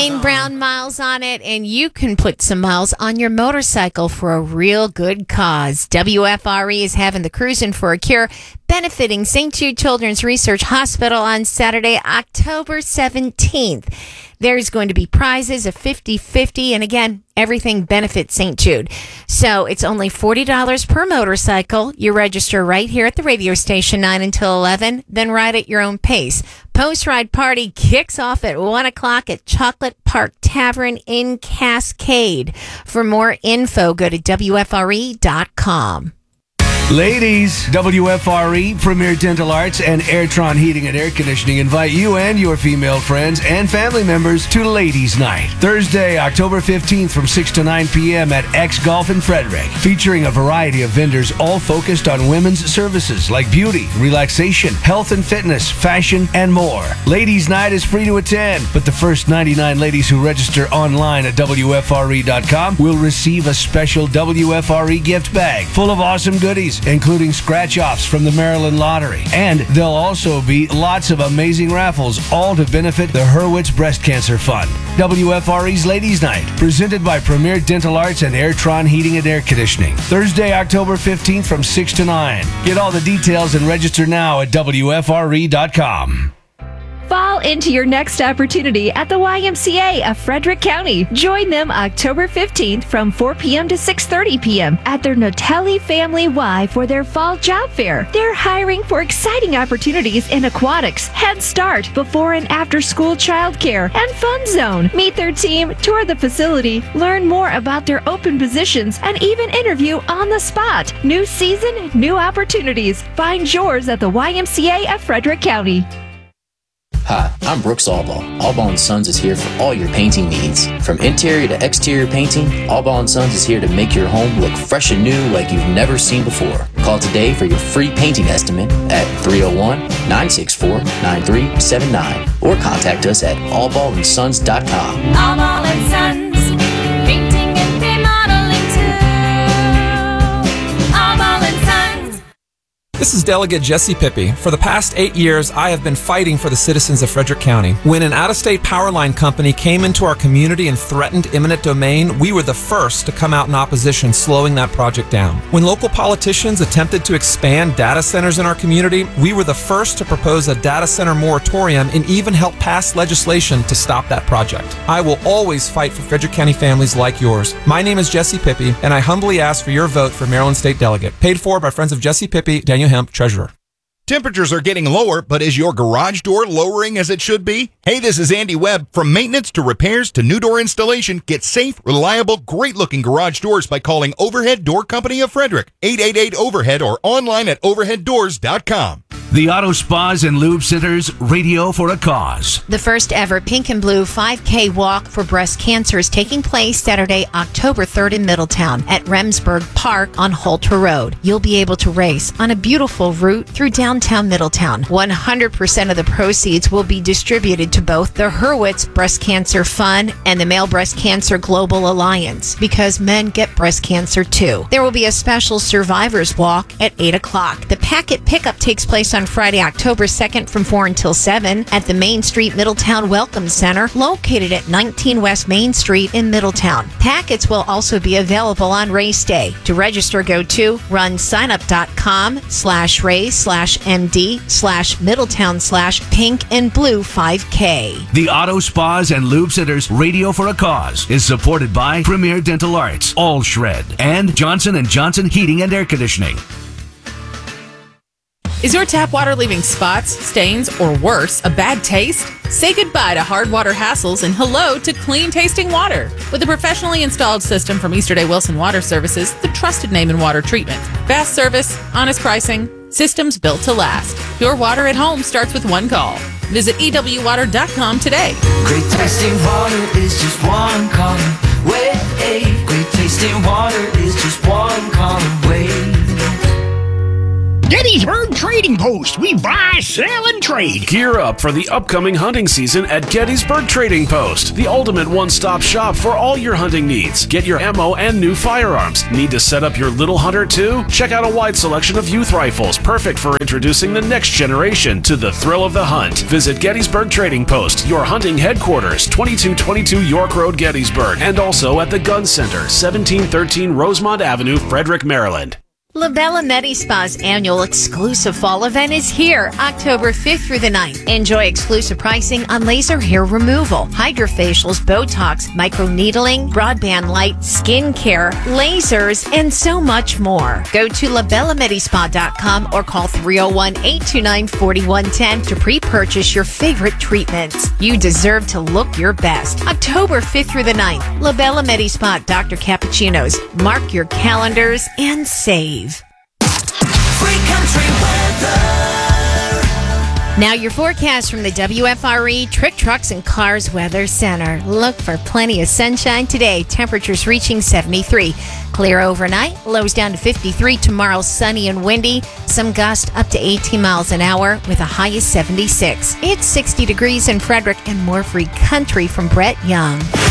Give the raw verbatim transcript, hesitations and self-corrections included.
Dane Brown miles on it, and you can put some miles on your motorcycle for a real good cause. W F R E is having the Cruisin' for a Cure, benefiting Saint Jude Children's Research Hospital on Saturday, October seventeenth. There's going to be prizes of fifty-fifty, and again, everything benefits Saint Jude. So it's only forty dollars per motorcycle. You register right here at the radio station, nine until eleven, then ride at your own pace. Post-ride party kicks off at one o'clock at Chocolate Park Tavern in Cascade. For more info, go to W F R E dot com. Ladies, W F R E, Premier Dental Arts, and Airtron Heating and Air Conditioning invite you and your female friends and family members to Ladies Night. Thursday, October fifteenth from six to nine p.m. at X Golf in Frederick, featuring a variety of vendors all focused on women's services like beauty, relaxation, health and fitness, fashion, and more. Ladies Night is free to attend, but the first ninety-nine ladies who register online at W F R E dot com will receive a special W F R E gift bag full of awesome goodies, including scratch-offs from the Maryland Lottery. And there'll also be lots of amazing raffles, all to benefit the Hurwitz Breast Cancer Fund. W F R E's Ladies Night, presented by Premier Dental Arts and Airtron Heating and Air Conditioning. Thursday, October fifteenth from six to nine. Get all the details and register now at W F R E dot com. Fall into your next opportunity at the Y M C A of Frederick County. Join them October fifteenth from four p.m. to six thirty p.m. at their Notelli Family Y for their fall job fair. They're hiring for exciting opportunities in aquatics, Head Start, before and after school childcare, and Fun Zone. Meet their team, tour the facility, learn more about their open positions, and even interview on the spot. New season, new opportunities. Find yours at the Y M C A of Frederick County. Hi, I'm Brooks Allball. Allball and Sons is here for all your painting needs. From interior to exterior painting, Allball and Sons is here to make your home look fresh and new like you've never seen before. Call today for your free painting estimate at three oh one, nine six four, nine three seven nine or contact us at all ball and sons dot com. Allball and Sons, painting and remodeling too. Allball and Sons. This is Delegate Jesse Pippi. For the past eight years, I have been fighting for the citizens of Frederick County. When an out-of-state power line company came into our community and threatened eminent domain, we were the first to come out in opposition, slowing that project down. When local politicians attempted to expand data centers in our community, we were the first to propose a data center moratorium and even help pass legislation to stop that project. I will always fight for Frederick County families like yours. My name is Jesse Pippi, and I humbly ask for your vote for Maryland State Delegate. Paid for by Friends of Jesse Pippi, Daniel Hemp, Treasurer. Temperatures are getting lower, but is your garage door lowering as it should be? Hey, this is Andy Webb. From maintenance to repairs to new door installation, get safe, reliable, great-looking garage doors by calling Overhead Door Company of Frederick, eight eight eight overhead, or online at overhead doors dot com. The Auto Spas and Lube Center's Radio for a Cause. The first ever Pink and Blue five K Walk for Breast Cancer is taking place Saturday, October third in Middletown at Remsburg Park on Holter Road. You'll be able to race on a beautiful route through downtown Middletown. one hundred percent of the proceeds will be distributed to both the Hurwitz Breast Cancer Fund and the Male Breast Cancer Global Alliance, because men get breast cancer too. There will be a special Survivors Walk at eight o'clock. The packet pickup takes place on Friday, October second from four until seven at the Main Street Middletown Welcome Center, located at nineteen West Main Street in Middletown. Packets will also be available on race day. To register, go to runsignup.com slash race slash MD slash Middletown slash pink and blue 5K. The Auto Spas and Lube Center's Radio for a Cause is supported by Premier Dental Arts, All Shred, and Johnson and Johnson Heating and Air Conditioning. Is your tap water leaving spots, stains, or worse, a bad taste? Say goodbye to hard water hassles and hello to clean tasting water. With a professionally installed system from Easterday Wilson Water Services, the trusted name in water treatment. Fast service, honest pricing, systems built to last. Pure water at home starts with one call. Visit E W water dot com today. Great tasting water is just one call away. Great tasting water is just one call away. Getty's Heard Trading Post. We buy, sell, and trade. Gear up for the upcoming hunting season at Gettysburg Trading Post, the ultimate one-stop shop for all your hunting needs. Get your ammo and new firearms. Need to set up your little hunter too? Check out a wide selection of youth rifles, perfect for introducing the next generation to the thrill of the hunt. Visit Gettysburg Trading Post, your hunting headquarters, twenty-two twenty-two York Road, Gettysburg, and also at the Gun Center, seventeen thirteen Rosemont Avenue, Frederick, Maryland. LaBella Medi Spa's annual exclusive fall event is here, October fifth through the ninth. Enjoy exclusive pricing on laser hair removal, hydrofacials, Botox, microneedling, broadband light, skin care, lasers, and so much more. Go to la bella medi spa dot com or call three oh one, eight two nine, four one one zero to pre-purchase your favorite treatments. You deserve to look your best. October fifth through the ninth, LaBella Medi Spa, Doctor Cappuccino's. Mark your calendars and save. Free country weather. Now your forecast from the W F R E Trick Trucks and Cars Weather Center. Look for plenty of sunshine today. Temperatures reaching seventy-three. Clear overnight. Lows down to fifty-three. Tomorrow sunny and windy. Some gust up to eighteen miles an hour with a high of seventy-six. It's sixty degrees in Frederick and more free country from Brett Young.